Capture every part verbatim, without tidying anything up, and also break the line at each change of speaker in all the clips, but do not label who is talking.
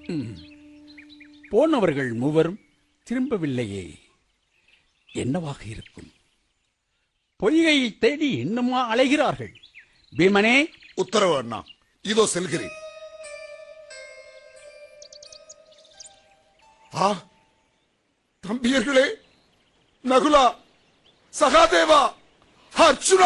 போனவர்கள் மூவரும் திரும்பவில்லையே, என்னவாக இருக்கும்? பொய்கையை தேடி இன்னுமா அலைகிறார்கள்? பீமனே,
உத்தரவு அண்ணா, இதோ செல்கிறேன். ஆ, தம்பியர்களே, நகுலா, சகாதேவா, அர்ச்சுனா,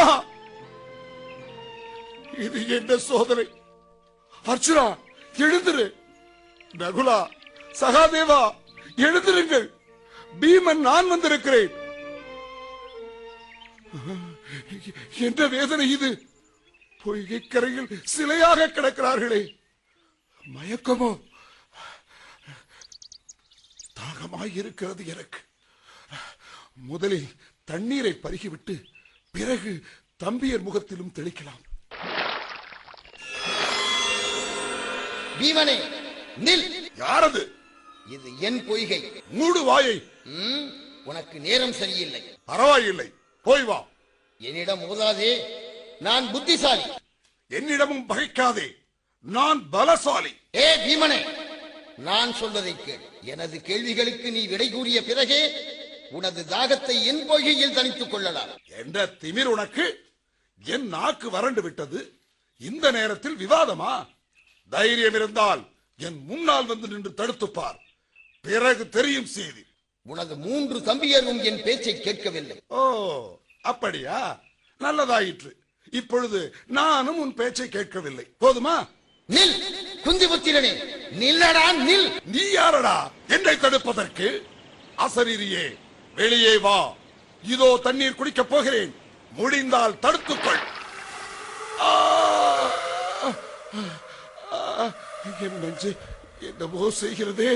இது என்ன சோதனை? அர்ச்சுனா, எழுந்திரு. நகுலா, சகாதேவா, எழுந்திருங்கள். பீமன் நான் வந்திருக்கிறேன். என்ன வேதனை இது? பொய்கை கரையில் சிலையாக கிடக்கிறார்களே. மயக்கமோ? தாகமாய் இருக்கிறது எனக்கு. முதலில் தண்ணீரை பருகிவிட்டு பிறகு தம்பியர் முகத்திலும் தெளிக்கலாம்.
பீமனே, நில்.
யாரது?
இது என் பொய்கை.
மூடு வாயை.
உனக்கு நேரம் சரியில்லை.
பரவாயில்லை, போய் வா.
என்னிடம் மோதாதே, நான் புத்திசாலி.
என்னிடமும் பகைக்காதே, நான் பலசாலி.
ஏ பீமனே, நான் சொல்வதை கேள். எனது கேள்விகளுக்கு நீ விடை கூறிய பிறகே உனது தாகத்தை என் பொய்கையில் தணித்துக் கொள்ளலாம்.
என்ற திமிர் உனக்கு? என் நாக்கு வறண்டு விட்டது. இந்த நேரத்தில் விவாதமா? தைரியம் இருந்தால் என் முன்னால் வந்து நின்று தடுத்துப்பார், பிறகு தெரியும் செய்தி.
உனது மூன்று தம்பியரும் என் பேச்சை கேட்கவில்லை.
ஓ, அப்படியா? நல்லதாயிற்று. இப்பொழுது நானும் உன் பேச்சை கேட்கவில்லை. போதுமா?
நில் குந்திபுத்திரனே, நில்லடா, நில்.
நீ யாரடா என்னை தடுப்பதற்கு? அசரீரியே, வெளியே வா. இதோ தண்ணீர் குடிக்கப் போகிறேன், முடிந்தால் தடுத்துக்கொள். என் நெஞ்சு என்னவோ செய்கிறதே.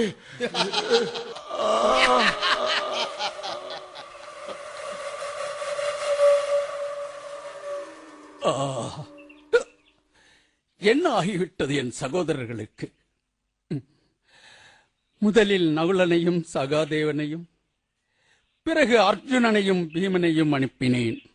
என்ன ஆகிவிட்டது என் சகோதரர்களுக்கு? முதலில் நகுலனையும் சகாதேவனையும், பிறகு அர்ஜுனனையும் பீமனையும் அனுப்பினேன்.